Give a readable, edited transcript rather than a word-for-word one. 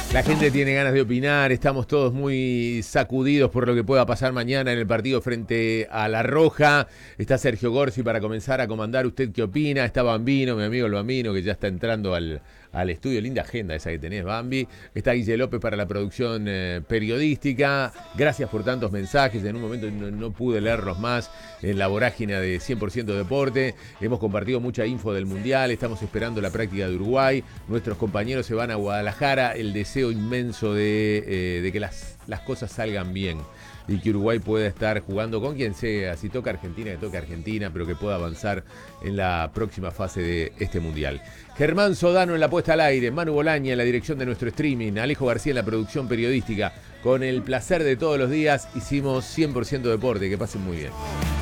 La gente tiene ganas de opinar, estamos todos muy sacudidos por lo que pueda pasar mañana en el partido frente a La Roja. Está Sergio Gorsi para comenzar a comandar. ¿Usted qué opina? Está Bambino, mi amigo el Bambino, que ya está entrando al estudio. Linda agenda esa que tenés, Bambi. Está Guille López para la producción periodística. Gracias por tantos mensajes. En un momento no pude leerlos más en la vorágine de 100% Deporte. Hemos compartido mucha info del Mundial. Estamos esperando la práctica de Uruguay. Nuestros compañeros se van a Guadalajara. El deseo inmenso de que las cosas salgan bien y que Uruguay pueda estar jugando con quien sea. Si toca Argentina, que toque Argentina, pero que pueda avanzar en la próxima fase de este Mundial. Germán Sodano en la puesta al aire, Manu Bolaña en la dirección de nuestro streaming, Alejo García en la producción periodística. Con el placer de todos los días hicimos 100% Deporte. Que pasen muy bien.